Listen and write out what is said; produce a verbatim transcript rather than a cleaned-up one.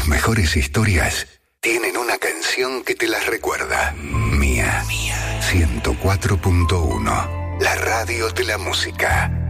Las mejores historias tienen una canción que te las recuerda. Mía. Mía. ciento cuatro punto uno. La radio de la música.